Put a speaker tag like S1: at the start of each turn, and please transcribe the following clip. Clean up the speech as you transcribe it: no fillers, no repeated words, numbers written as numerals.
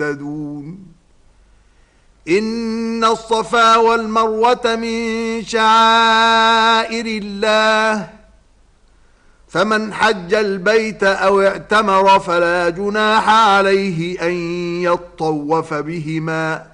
S1: مهتدون. إن الصفا والمروة من شعائر الله، فمن حج البيت أو اعتمر فلا جناح عليه أن يطوف بهما،